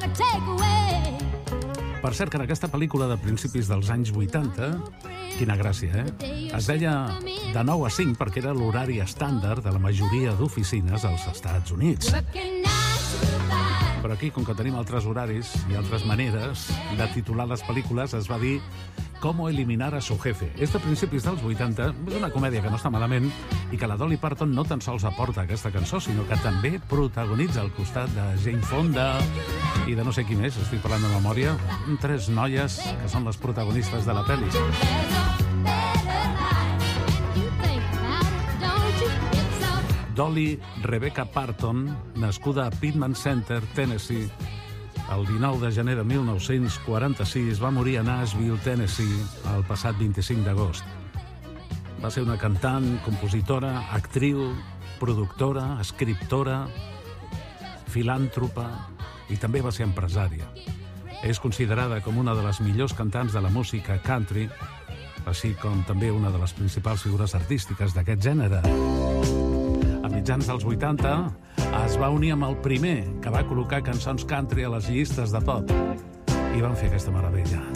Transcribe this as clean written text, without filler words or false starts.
Per cert, que en aquesta pel·lícula de principis dels anys 80, quina gràcia, es deia de 9 a 5 perquè era l'horari estàndard de la majoria d'oficines als Estats Units. Però aquí, com que tenim altres horaris i altres maneres de titular les pel·lícules, es va dir «Cómo eliminar a su jefe». És de principis dels 80, és una comèdia que no està malament i que la Dolly Parton no tan sols aporta aquesta cançó, sinó que també protagonitza al costat de Jane Fonda i de no sé qui més, estic parlant de memòria, 3 noies que són les protagonistes de la pel·li. Dolly Rebecca Parton, nascuda a Pittman Center, Tennessee, el 19 de gener de 1946, va morir a Nashville, Tennessee, el passat 25 d'agost. Va ser una cantant, compositora, actriu, productora, escriptora, filàntropa i també va ser empresària. És considerada com una de les millors cantants de la música country, així com també una de les principals figures artístiques d'aquest gènere. A mitjans dels 80 es va unir amb el primer que va col·locar cançons country a les llistes de pop i van fer aquesta meravella.